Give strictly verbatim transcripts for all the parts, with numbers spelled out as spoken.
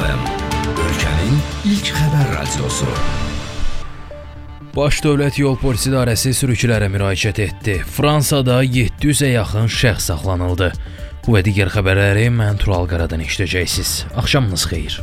F M, ölkənin ilk xəbər radiosu. Baş Dövlət Yol Polisi İdarəsi sürücülərə müraciət etdi. Fransada yeddi yüzə yaxın şəxs saxlanıldı. Bu və digər xəbərləri mən Tural Qaradan eşidəcəksiniz. Axşamınız xeyir.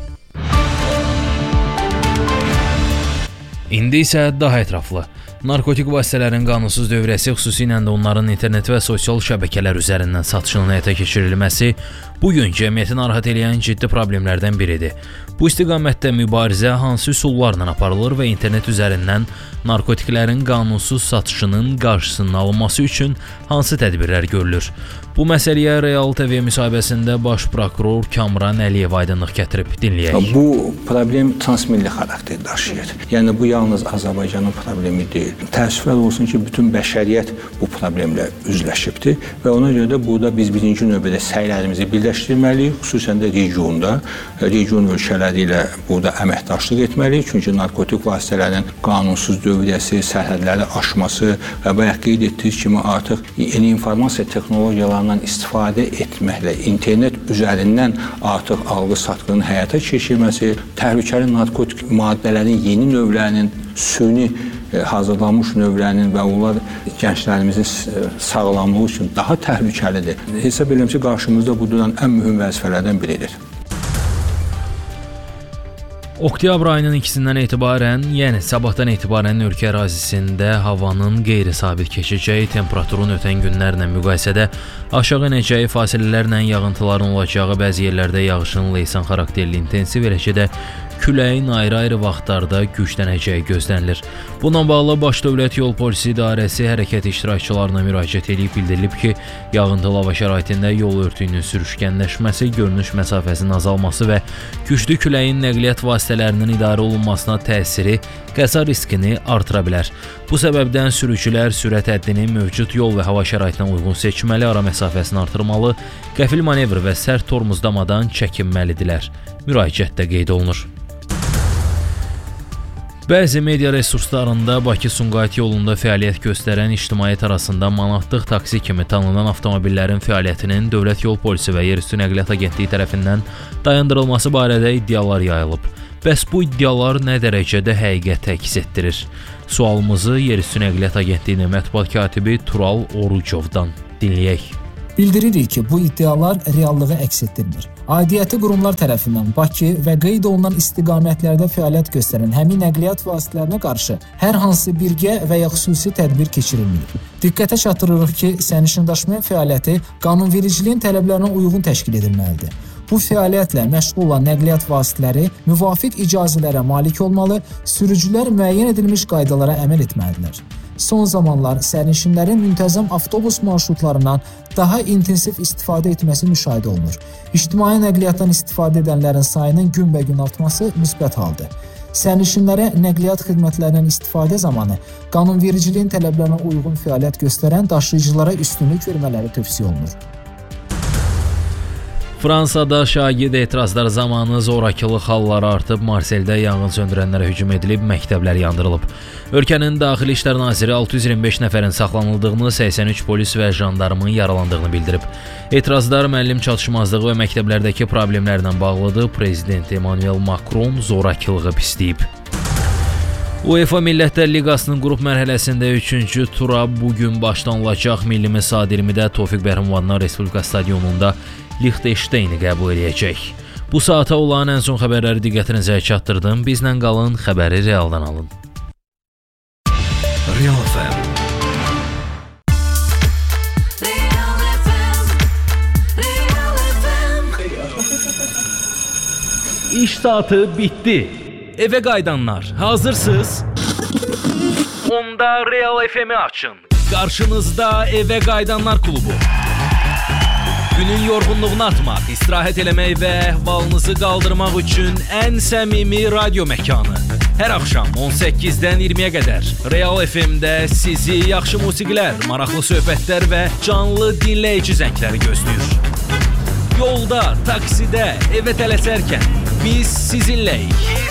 İndi isə daha ətraflı. Narkotik vasitələrin qanunsuz dövrəsi, xüsusilə də onların internet və sosial şəbəkələr üzərindən satışının həyata keçirilməsi bugün cəmiyyəti narahat edən ciddi problemlərdən biridir. Bu istiqamətdə mübarizə hansı üsullarla aparılır və internet üzərindən narkotiklərin qanunsuz satışının qarşısının alınması üçün hansı tədbirlər görülür? Bu məsələyə Real T V müsahibəsində baş prokuror Kamran Əliyev aydınlıq gətirib, dinləyək. Bu problem transmilli xarakter daşıyır. Yəni bu yalnız Azərbaycanın problemi deyil. Təəssüflər olsun ki, bütün bəşəriyyət bu problemlə üzləşibdir və ona görə də burada biz birinci növbədə səylərimizi birləşdirməliyik, xüsusən də regionda, region ölkələri ilə burada əməkdaşlıq etməliyik. Çünki narkotik vasitələrin qanunsuz dövriyyəsi, sərhədləri aşması və bayaq qeyd etdiyiniz kimi artıq yeni informasiya texnologiyalarından istifadə etməklə internet üzərindən artıq alğı-satqının həyata keçirilməsi, təhlükəli narkotik maddələrin yeni növlərinin süni hazırlanmış növlərinin və onlar gənclərimizin sağlamlığı üçün daha təhlükəlidir. Hesab edirəm ki, qarşımızda bu duran ən mühüm vəzifələrdən biridir. Oktyabr ayının ikisindən etibarən, yəni sabahdan etibarən ölkə ərazisində havanın qeyri-sabit keçəcəyi, temperaturun ötən günlərlə müqayisədə aşağı enəcəyi, fasilələrlə yağıntıların olacağı, bəzi yerlərdə yağışın leysan xarakterli intensiv, eləcə də küləyin ayrı-ayrı vaxtlarda güclənəcəyi gözlənilir. Bununla bağlı Baş Dövlət Yol Polisi İdarəsi hərəkət iştirakçılarına müraciət edib, bildirilib ki, yağıntılı hava şəraitində yol örtüyünün sürüşkənləşməsi, görünüş məsafəsinin azalması və güclü küləyin nəqliyyat vasitələrinin idarə olunmasına təsiri qəza riskini artıra bilər. Bu səbəbdən sürücülər sürət həddini mövcud yol və hava şəraitinə uyğun seçməli, ara məsafəsini artırmalı, qəfil manevr və sərt tormozlamadan çəkinməlidirlər. Müraciətdə qeyd olunur. Bəzi media resurslarında Bakı-Sumqayıt yolunda fəaliyyət göstərən ictimaiyyət arasında manatlıq taksi kimi tanınan avtomobillərin fəaliyyətinin Dövlət Yol Polisi və Yerüstü Nəqliyyat Agentliyi tərəfindən dayandırılması barədə iddialar yayılıb. Bəs bu iddialar nə dərəcədə həqiqət əks etdirir? Sualımızı Yerüstü Nəqliyyat Agentliyinin mətbuat katibi Tural Orucovdan dinləyək. Bildiririk ki, bu iddialar reallığı əks etdirmir. Aidiyyəti qurumlar tərəfindən Bakı və qeyd olunan istiqamətlərdə fəaliyyət göstərən həmin nəqliyyat vasitələrinə qarşı hər hansı birgə və ya xüsusi tədbir keçirilmir. Diqqətə çatdırırıq ki, sərnişindaşıma fəaliyyəti qanunvericiliyin tələblərinə uyğun təşkil edilməlidir. Bu fəaliyyətlə məşğul olan nəqliyyat vasitələri müvafiq icazələrə malik olmalı, sürücülər müəyyən edilmiş qaydalara əməl etməlidirlər. Son zamanlar sərnişinlərin müntəzəm avtobus marşrutlarından daha intensiv istifadə etməsi müşahidə olunur. İctimai nəqliyyatdan istifadə edənlərin sayının günbəgün artması müsbət haldır. Sərnişinlərə nəqliyyat xidmətlərindən istifadə zamanı qanunvericiliyin tələblərinə uyğun fəaliyyət göstərən daşıyıcılara üstünlük vermələri tövsiyə olunur. Fransada şagird etirazlar zamanı zorakılıq halları artıb, Marseldə yanğın söndürənlərə hücum edilib, məktəblər yandırılıb. Ölkənin Daxili İşlər Naziri altı yüz iyirmi beş nəfərin saxlanıldığını, səksən üç polis və jandarmın yaralandığını bildirib. Etirazlar müəllim çatışmazlığı və məktəblərdəki problemlərlə bağlıdır. Prezident Emmanuel Macron zorakılığı pisləyib. UEFA Millətlər Liqasının qrup mərhələsində üçüncü tura bugün başlanılacaq. Millimiz saat iyirmidə Tofiq Bəhrimovanlar Respublika Stadionunda Liechtensteini qəbul edəcək. Bu saata olan ən son xəbərləri diqqətinizə çatdırdım. Bizlə qalın, xəbəri realdan alın. Real F M. İş saatı bitdi. Evə qayıdanlar, hazırsınız? Onda Real F M'i açın. Qarşınızda Evə Qayıdanlar klubu. Günün yorğunluğunu atmaq, istirahət eləmək və əhvalınızı qaldırmaq üçün ən səmimi radio məkanı. Hər axşam on səkkizdən iyirmiyə qədər Real F M'də sizi yaxşı musiqilər, maraqlı söhbətlər və canlı dinləyici zəngləri gözləyir. Yolda, taksidə, evə tələsərkən biz sizinləyik.